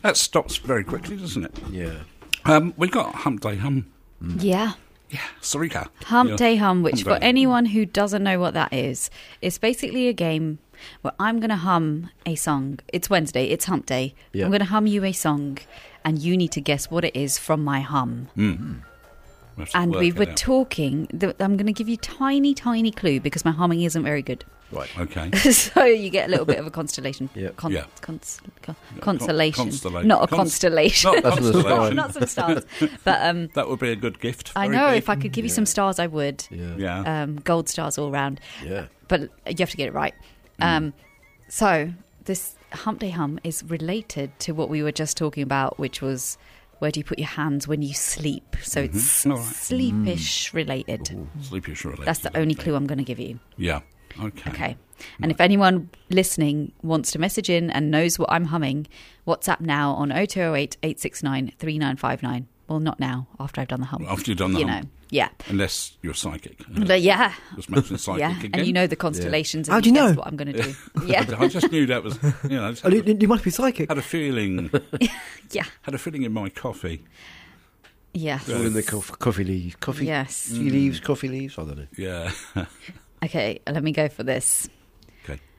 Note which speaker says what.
Speaker 1: That stops very quickly, doesn't it?
Speaker 2: Yeah.
Speaker 1: We've got Hump Day Hum.
Speaker 3: Yeah.
Speaker 1: Yeah, Sarika.
Speaker 3: Hump Day Hum, which
Speaker 1: Hump
Speaker 3: for
Speaker 1: Day.
Speaker 3: anyone who doesn't know what that is, it's basically a game where I'm going to hum a song. It's Wednesday, it's Hump Day.
Speaker 2: Yeah.
Speaker 3: I'm going to hum you a song, and you need to guess what it is from my hum.
Speaker 1: We have to
Speaker 3: And
Speaker 1: work
Speaker 3: we
Speaker 1: it
Speaker 3: were
Speaker 1: out.
Speaker 3: talking, I'm going to give you tiny clue because my humming isn't very good.
Speaker 2: Right.
Speaker 1: Okay.
Speaker 3: So you get a little bit of a constellation.
Speaker 2: Yeah.
Speaker 1: Yeah.
Speaker 3: Consolation.
Speaker 1: Constellation.
Speaker 3: Not a constellation.
Speaker 1: Not
Speaker 2: That's from the
Speaker 1: constellation.
Speaker 2: sky.
Speaker 3: Not some stars. But
Speaker 1: That would be a good gift.
Speaker 3: I
Speaker 1: Very
Speaker 3: know
Speaker 1: big.
Speaker 3: if I could give you some stars, I would.
Speaker 2: Yeah.
Speaker 1: Yeah.
Speaker 3: Gold stars all round.
Speaker 2: Yeah.
Speaker 3: But you have to get it right. So this Hump Day Hum is related to what we were just talking about, which was where do you put your hands when you sleep? So it's
Speaker 1: All right.
Speaker 3: sleepish related.
Speaker 1: Sleepish related.
Speaker 3: That's the only clue I'm going to give you.
Speaker 1: Yeah. Okay.
Speaker 3: Okay. And if anyone listening wants to message in and knows what I'm humming, WhatsApp now on 0208 869 3959. Well, not now, after I've done the hum.
Speaker 1: After you've done the
Speaker 3: You
Speaker 1: hum.
Speaker 3: know, yeah.
Speaker 1: Unless you're psychic.
Speaker 3: But yeah.
Speaker 1: Just mention psychic
Speaker 3: Yeah,
Speaker 1: again.
Speaker 3: and you know the constellations.
Speaker 4: How
Speaker 3: And
Speaker 4: do you
Speaker 3: guess
Speaker 4: know?
Speaker 3: what I'm going to do? Yeah,
Speaker 1: I just knew that was, I just
Speaker 4: Oh, you must be psychic.
Speaker 1: had a feeling,
Speaker 3: yeah,
Speaker 1: had a feeling in my coffee.
Speaker 3: yeah.
Speaker 2: All in the coffee leaves. Coffee.
Speaker 3: Yes.
Speaker 2: Tea leaves. Coffee leaves. I don't know.
Speaker 1: Yeah.
Speaker 3: Okay, let me go for this.
Speaker 1: Okay.